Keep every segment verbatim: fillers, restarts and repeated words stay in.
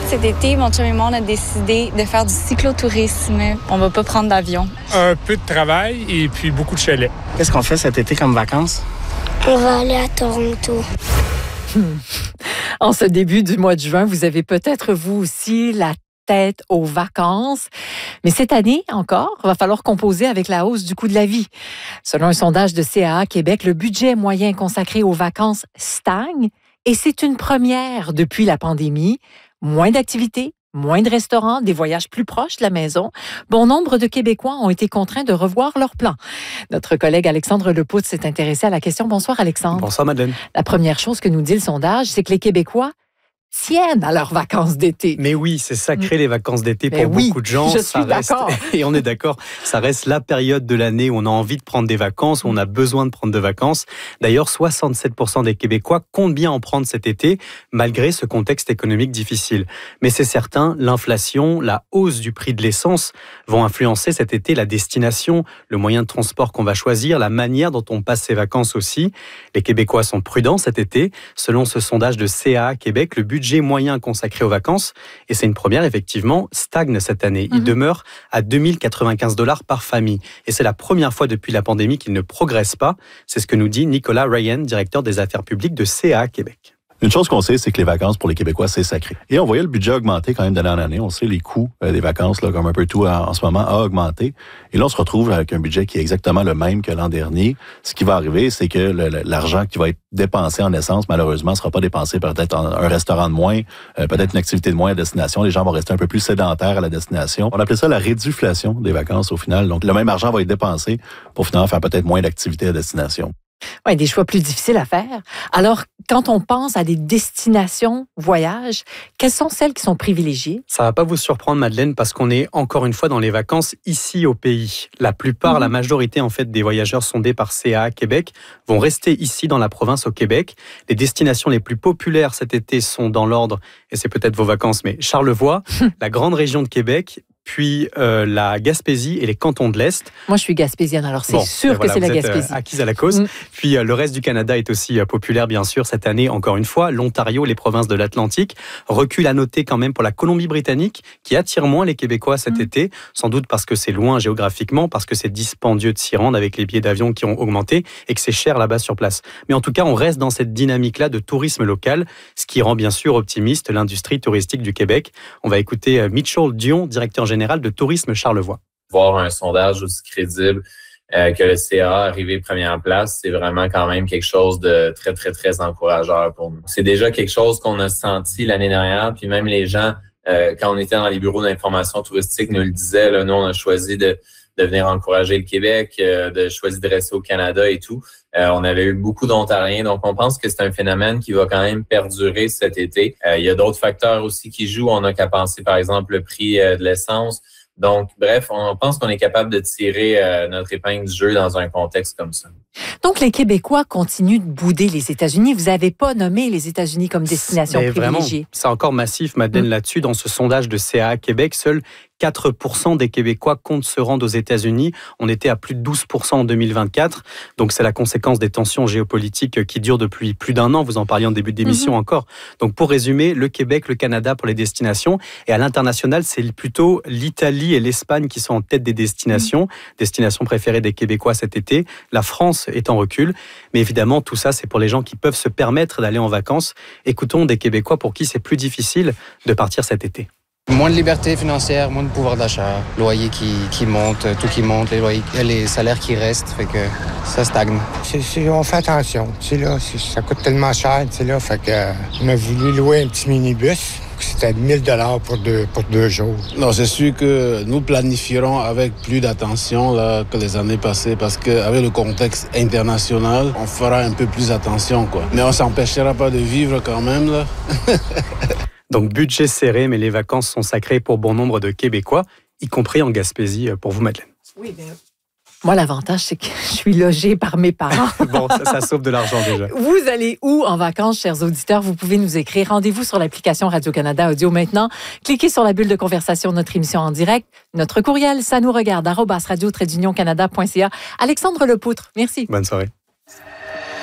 cet été, mon chum et moi, on a décidé de faire du cyclotourisme. On va pas prendre d'avion. Un peu de travail et puis beaucoup de chalets. Qu'est-ce qu'on fait cet été comme vacances? On va aller à Toronto. Hmm. En ce début du mois de juin, vous avez peut-être vous aussi la tête aux vacances. Mais cette année encore, il va falloir composer avec la hausse du coût de la vie. Selon un sondage de C A A Québec, le budget moyen consacré aux vacances stagne et c'est une première depuis la pandémie. Moins d'activités, moins de restaurants, des voyages plus proches de la maison. Bon nombre de Québécois ont été contraints de revoir leurs plans. Notre collègue Alexandre Lepoutre s'est intéressé à la question. Bonsoir Alexandre. Bonsoir Madeleine. La première chose que nous dit le sondage, c'est que les Québécois tiennent à leurs vacances d'été. Mais oui, c'est sacré les vacances d'été pour Mais oui, beaucoup de gens. je ça suis reste, d'accord. et on est d'accord, ça reste la période de l'année où on a envie de prendre des vacances, où on a besoin de prendre de vacances. D'ailleurs, soixante-sept pour cent des Québécois comptent bien en prendre cet été, malgré ce contexte économique difficile. Mais c'est certain, l'inflation, la hausse du prix de l'essence vont influencer cet été la destination, le moyen de transport qu'on va choisir, la manière dont on passe ses vacances aussi. Les Québécois sont prudents cet été. Selon ce sondage de C A A Québec, le budget moyen consacré aux vacances, et c'est une première, effectivement, stagne cette année. Il mmh. demeure à deux mille quatre-vingt-quinze dollars par famille. Et c'est la première fois depuis la pandémie qu'il ne progresse pas. C'est ce que nous dit Nicolas Ryan, directeur des affaires publiques de C A A Québec. Une chose qu'on sait, c'est que les vacances pour les Québécois, c'est sacré. Et on voyait le budget augmenter quand même d'année en année. On sait les coûts euh, des vacances, là, comme un peu tout en, en ce moment, a augmenté. Et là, on se retrouve avec un budget qui est exactement le même que l'an dernier. Ce qui va arriver, c'est que le, le, l'argent qui va être dépensé en essence, malheureusement, ne sera pas dépensé par peut-être un restaurant de moins, euh, peut-être une activité de moins à destination. Les gens vont rester un peu plus sédentaires à la destination. On appelait ça la réduflation des vacances au final. Donc, le même argent va être dépensé pour finalement faire peut-être moins d'activités à destination. Oui, des choix plus difficiles à faire. Alors, quand on pense à des destinations voyages, quelles sont celles qui sont privilégiées? Ça ne va pas vous surprendre, Madeleine, parce qu'on est encore une fois dans les vacances ici au pays. La plupart, mmh. la majorité en fait des voyageurs sondés par C A A Québec vont rester ici dans la province au Québec. Les destinations les plus populaires cet été sont dans l'ordre, et c'est peut-être vos vacances, mais Charlevoix, la grande région de Québec, puis euh, la Gaspésie et les cantons de l'Est. Moi, je suis gaspésienne, alors c'est bon, sûr ben voilà, que c'est vous la êtes, Gaspésie. Euh, acquise à la cause. Mm. Puis euh, le reste du Canada est aussi euh, populaire, bien sûr, cette année, encore une fois. L'Ontario, les provinces de l'Atlantique. Recul à noter quand même pour la Colombie-Britannique, qui attire moins les Québécois cet mm. été, sans doute parce que c'est loin géographiquement, parce que c'est dispendieux de s'y rendre avec les billets d'avion qui ont augmenté et que c'est cher là-bas sur place. Mais en tout cas, on reste dans cette dynamique-là de tourisme local, ce qui rend bien sûr optimiste l'industrie touristique du Québec. On va écouter euh, Mitchell Dion, directeur général de tourisme Charlevoix. Voir un sondage aussi crédible euh, que le C A A arrivé première place, c'est vraiment quand même quelque chose de très, très, très encourageant pour nous. C'est déjà quelque chose qu'on a senti l'année dernière, puis même les gens, euh, quand on était dans les bureaux d'information touristique, nous le disaient, là, nous, on a choisi de, de venir encourager le Québec, euh, de choisir de rester au Canada et tout. Euh, on avait eu beaucoup d'Ontariens, donc on pense que c'est un phénomène qui va quand même perdurer cet été. Euh, il y a d'autres facteurs aussi qui jouent. On n'a qu'à penser, par exemple, le prix euh, de l'essence. Donc, bref, on pense qu'on est capable de tirer euh, notre épingle du jeu dans un contexte comme ça. Donc, les Québécois continuent de bouder les États-Unis. Vous n'avez pas nommé les États-Unis comme destination Mais privilégiée. Vraiment, c'est encore massif, Madeleine, mmh. là-dessus. Dans ce sondage de C A A Québec, seuls quatre pour cent des Québécois comptent se rendre aux États-Unis. On était à plus de douze pour cent en deux mille vingt-quatre. Donc, c'est la conséquence des tensions géopolitiques qui durent depuis plus d'un an. Vous en parliez en début d'émission mmh. encore. Donc, pour résumer, le Québec, le Canada pour les destinations. Et à l'international, c'est plutôt l'Italie et l'Espagne qui sont en tête des destinations. Mmh. Destinations préférées des Québécois cet été. La France est en recul. Mais évidemment, tout ça, c'est pour les gens qui peuvent se permettre d'aller en vacances. Écoutons des Québécois pour qui c'est plus difficile de partir cet été. Moins de liberté financière, moins de pouvoir d'achat, loyer qui, qui monte, tout qui monte, les, loyers, les salaires qui restent, fait que ça stagne. C'est, c'est, on fait attention, tu sais là, ça coûte tellement cher, tu sais là, fait que euh, on a voulu louer un petit minibus. C'était mille dollars pour deux, pour deux jours. Non, c'est sûr que nous planifierons avec plus d'attention là, que les années passées parce qu'avec le contexte international, on fera un peu plus attention, quoi. Mais on ne s'empêchera pas de vivre quand même, là. Donc, budget serré, mais les vacances sont sacrées pour bon nombre de Québécois, y compris en Gaspésie, pour vous, Madeleine. Oui, bien. Moi, l'avantage, c'est que je suis logée par mes parents. Bon, ça, ça sauve de l'argent déjà. Vous allez où en vacances, chers auditeurs? Vous pouvez nous écrire. Rendez-vous sur l'application Radio-Canada Audio maintenant. Cliquez sur la bulle de conversation de notre émission en direct. Notre courriel, ça nous regarde, arobase radio trait d'union canada point c a. Alexandre Lepoutre, merci. Bonne soirée.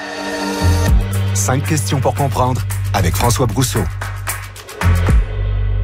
Cinq questions pour comprendre avec François Brousseau.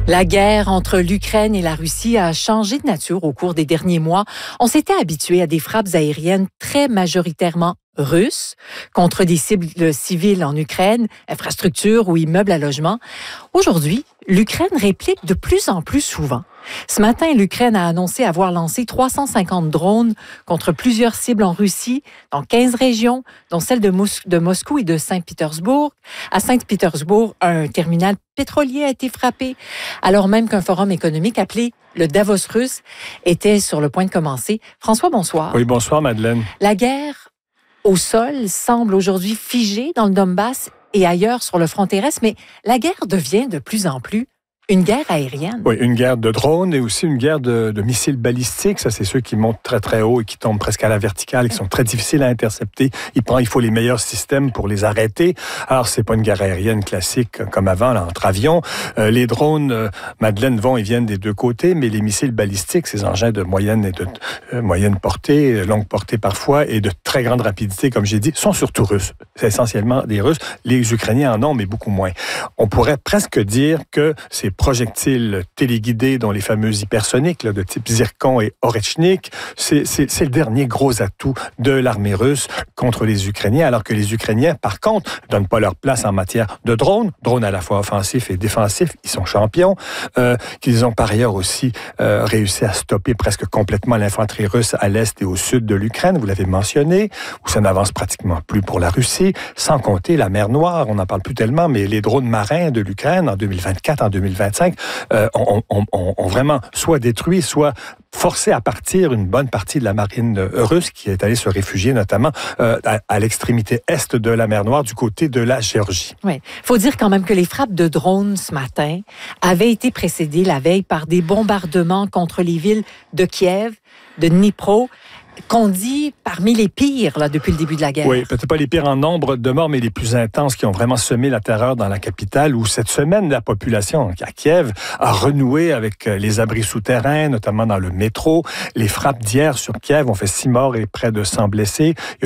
La guerre entre l'Ukraine et la Russie a changé de nature au cours des derniers mois. On s'était habitué à des frappes aériennes très majoritairement russes contre des cibles civiles en Ukraine, infrastructures ou immeubles à logement. Aujourd'hui, l'Ukraine réplique de plus en plus souvent. Ce matin, l'Ukraine a annoncé avoir lancé trois cent cinquante drones contre plusieurs cibles en Russie, dans quinze régions, dont celle de, Mos- de Moscou et de Saint-Pétersbourg. À Saint-Pétersbourg, un terminal pétrolier a été frappé, alors même qu'un forum économique appelé le Davos russe était sur le point de commencer. François, bonsoir. Oui, bonsoir, Madeleine. La guerre au sol semble aujourd'hui figée dans le Donbass et ailleurs sur le front terrestre, mais la guerre devient de plus en plus une guerre aérienne. Oui, une guerre de drones et aussi une guerre de, de missiles balistiques. Ça, c'est ceux qui montent très, très haut et qui tombent presque à la verticale et qui sont très difficiles à intercepter. Il, prend, il faut les meilleurs systèmes pour les arrêter. Alors, c'est pas une guerre aérienne classique comme avant, là, entre avions. Euh, les drones, euh, Madeleine, vont et viennent des deux côtés, mais les missiles balistiques, ces engins de moyenne et de euh, moyenne portée, longue portée parfois, et de très grande rapidité, comme j'ai dit, sont surtout russes. C'est essentiellement des Russes. Les Ukrainiens en ont, mais beaucoup moins. On pourrait presque dire que ces projectiles téléguidés, dont les fameux hypersoniques là, de type Zircon et Orechnik, c'est, c'est, c'est le dernier gros atout de l'armée russe contre les Ukrainiens, alors que les Ukrainiens, par contre, ne donnent pas leur place en matière de drones, drones à la fois offensifs et défensifs, ils sont champions, euh, qu'ils ont par ailleurs aussi euh, réussi à stopper presque complètement l'infanterie russe à l'est et au sud de l'Ukraine, vous l'avez mentionné, où ça n'avance pratiquement plus pour la Russie, sans compter la mer Noire, on n'en parle plus tellement, mais les drones marins de l'Ukraine en deux mille vingt-quatre, en deux mille vingt-cinq, euh, ont, ont, ont, ont vraiment soit détruit, soit forcé à partir une bonne partie de la marine russe qui est allée se réfugier notamment euh, à, à l'extrémité est de la mer Noire, du côté de la Géorgie. Oui, il faut dire quand même que les frappes de drones ce matin avaient été précédées la veille par des bombardements contre les villes de Kiev, de Dnipro, qu'on dit parmi les pires là, depuis le début de la guerre. Oui, peut-être pas les pires en nombre de morts, mais les plus intenses qui ont vraiment semé la terreur dans la capitale, où cette semaine, la population à Kiev a renoué avec les abris souterrains, notamment dans le métro. Les frappes d'hier sur Kiev ont fait six morts et près de cent blessés.